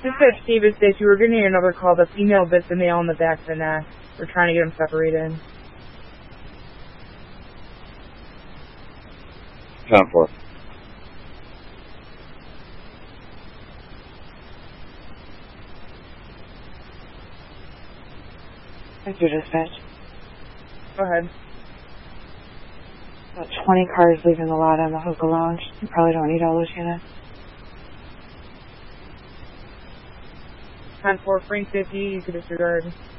at Steve Estates. You were getting another call. The female bit the male in the back of the neck. We're trying to get them separated. 10-4. Thank you, dispatch. Go ahead. About 20 cars leaving the lot on the hookah lounge. You probably don't need all those units. 10-4, Frank 50, you could disregard.